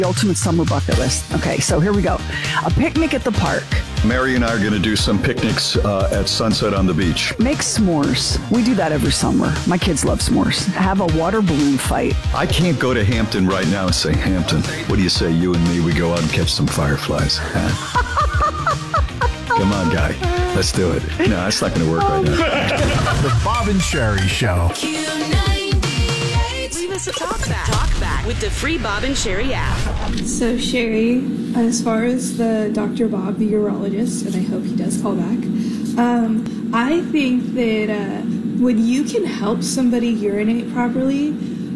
The ultimate summer bucket list. Okay, so here we go. A picnic at the park. Mary and I are going to do some picnics at sunset on the beach. Make s'mores. We do that every summer. My kids love s'mores. Have a water balloon fight. I can't go to Hampton right now and say, Hampton, what do you say, you and me, we go out and catch some fireflies? Come on, guy. Let's do it. No, that's not going to work right now. The Bob and Sherry Show. Leave us a talk back with the free Bob and Sherry app. So, Sherry, as far as the Dr. Bob, the urologist, and I hope he does call back, I think that when you can help somebody urinate properly,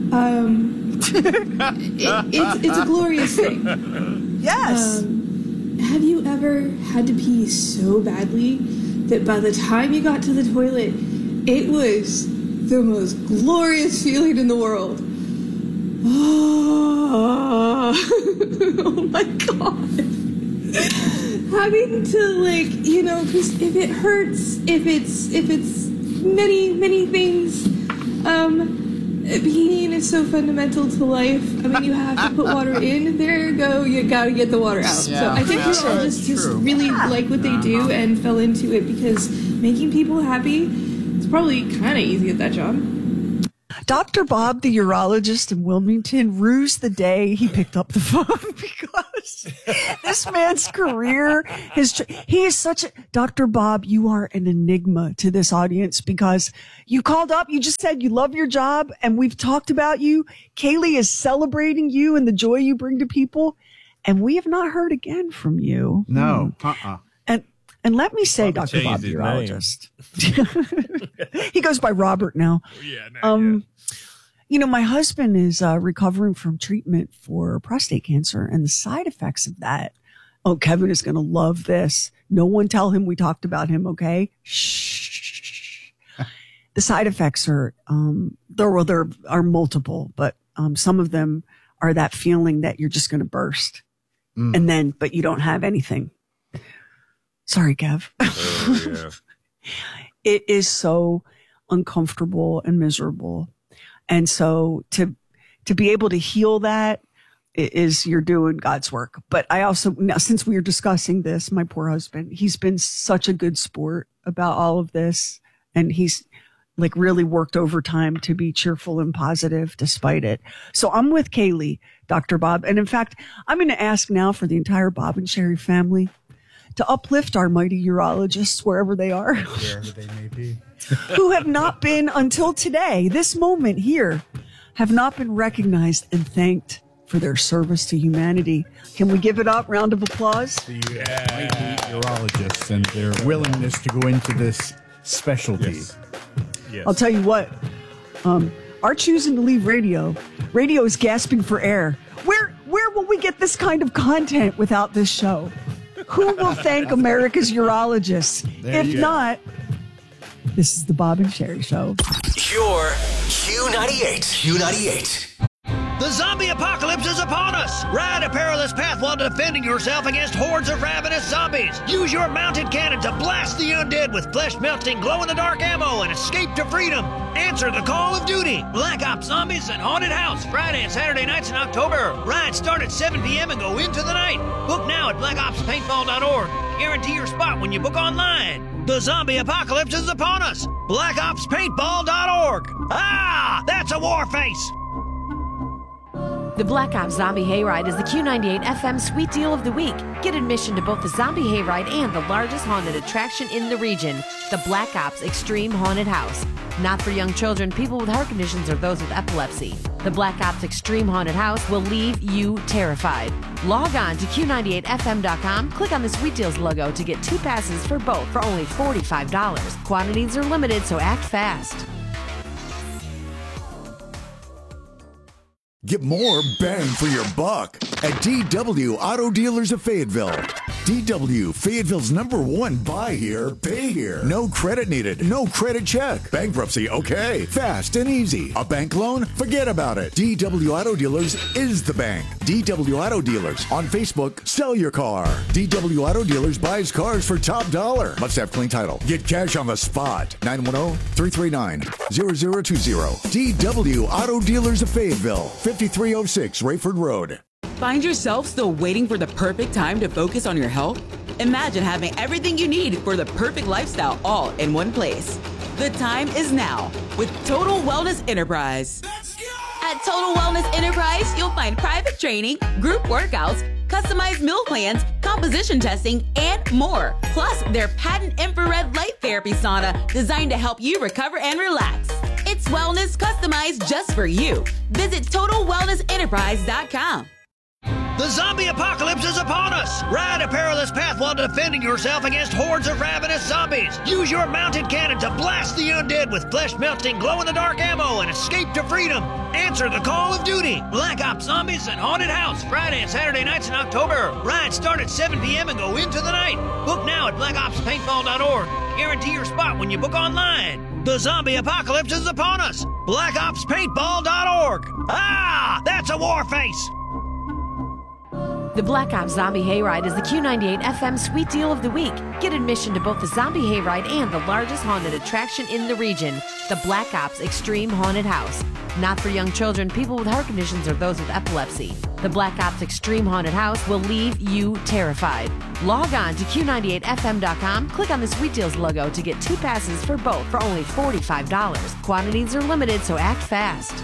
it's a glorious thing. Yes. Have you ever had to pee so badly that by the time you got to the toilet, it was the most glorious feeling in the world? Oh my God. Having to because if it hurts, if it's many things, peeing is so fundamental to life. I mean, you have to put water in. There you go. You got to get the water out. Yeah. So I think people just really like what they do and fell into it because making people happy, it's probably kind of easy at that job. Dr. Bob, the urologist in Wilmington, rused the day he picked up the phone because this man's career, he is such a, Dr. Bob, you are an enigma to this audience because you called up, you just said you love your job and we've talked about you. Kaylee is celebrating you and the joy you bring to people. And we have not heard again from you. No. And let me say, Dr. Bob, the urologist. He goes by Robert now. My husband is recovering from treatment for prostate cancer and the side effects of that. Oh, Kevin is going to love this. No one tell him we talked about him, okay? Shh. The side effects are, there are multiple, but some of them are that feeling that you're just going to burst. But you don't have anything. Sorry, Kev. Oh, yeah. It is so uncomfortable and miserable. And so to be able to heal that is you're doing God's work. But I also, now since we were discussing this, my poor husband, he's been such a good sport about all of this. And he's really worked overtime to be cheerful and positive despite it. So I'm with Kaylee, Dr. Bob. And in fact, I'm going to ask now for the entire Bob and Sherry family to uplift our mighty urologists wherever they are. Wherever they may be. Who have not been, until today, this moment here, have not been recognized and thanked for their service to humanity. Can we give it up? Round of applause. The mighty urologists and their willingness to go into this specialty. Yes. I'll tell you what, our choosing to leave radio is gasping for air. Where will we get this kind of content without this show? Who will thank America's urologists? If not, this is the Bob and Sherry Show. Your Q98. The zombie apocalypse is upon us! Ride a perilous path while defending yourself against hordes of ravenous zombies! Use your mounted cannon to blast the undead with flesh-melting, glow-in-the-dark ammo and escape to freedom! Answer the call of duty! Black Ops Zombies and Haunted House, Friday and Saturday nights in October. Rides start at 7 p.m. and go into the night. Book now at blackopspaintball.org. Guarantee your spot when you book online. The zombie apocalypse is upon us! blackopspaintball.org. Ah! That's a war face! The Black Ops Zombie Hayride is the Q98 FM Sweet Deal of the Week. Get admission to both the Zombie Hayride and the largest haunted attraction in the region, the Black Ops Extreme Haunted House. Not for young children, people with heart conditions, or those with epilepsy. The Black Ops Extreme Haunted House will leave you terrified. Log on to Q98FM.com, click on the Sweet Deals logo to get 2 passes for both for only $45. Quantities are limited, so act fast. Get more bang for your buck at DW Auto Dealers of Fayetteville. DW, Fayetteville's #1 buy here, pay here. No credit needed, no credit check. Bankruptcy, okay. Fast and easy. A bank loan? Forget about it. DW Auto Dealers is the bank. DW Auto Dealers. On Facebook, sell your car. DW Auto Dealers buys cars for top dollar. Must have clean title. Get cash on the spot. 910-339-0020. DW Auto Dealers of Fayetteville. 5306 Rayford Road. Find yourself still waiting for the perfect time to focus on your health? Imagine having everything you need for the perfect lifestyle all in one place. The time is now with Total Wellness Enterprise. At Total Wellness Enterprise, you'll find private training, group workouts, customized meal plans, composition testing, and more. Plus, their patent infrared light therapy sauna designed to help you recover and relax. It's wellness customized just for you. Visit TotalWellnessEnterprise.com. The zombie apocalypse is upon us! Ride a perilous path while defending yourself against hordes of ravenous zombies. Use your mounted cannon to blast the undead with flesh-melting, glow-in-the-dark ammo and escape to freedom. Answer the call of duty. Black Ops Zombies and Haunted House, Friday and Saturday nights in October. Rides start at 7 p.m. and go into the night. Book now at blackopspaintball.org. Guarantee your spot when you book online. The zombie apocalypse is upon us. blackopspaintball.org. Ah, that's a war face. The Black Ops Zombie Hayride is the Q98 FM Sweet Deal of the Week. Get admission to both the Zombie Hayride and the largest haunted attraction in the region, the Black Ops Extreme Haunted House. Not for young children, people with heart conditions, or those with epilepsy. The Black Ops Extreme Haunted House will leave you terrified. Log on to Q98FM.com, click on the Sweet Deals logo to get 2 passes for both for only $45. Quantities are limited, so act fast.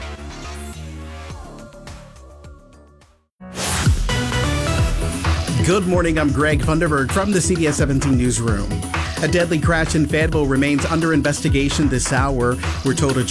Good morning, I'm Greg Funderburg from the CBS 17 Newsroom. A deadly crash in Fayetteville remains under investigation this hour. We're told a